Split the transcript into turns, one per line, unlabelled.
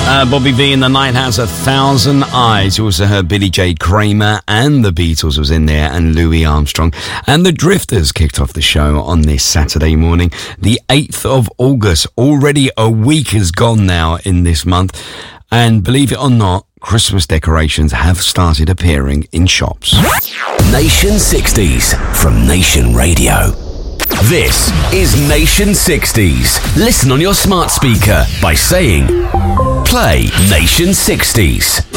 Bobby V and the Night Has 1,000 Eyes. You also heard Billy J. Kramer and the Beatles was in there, and Louis Armstrong. And the Drifters kicked off the show on this Saturday morning, the 8th of August. Already a week has gone now in this month. And believe it or not, Christmas decorations have started appearing in shops.
Nation 60s from Nation Radio. This is Nation 60s. Listen on your smart speaker by saying, play Nation 60s.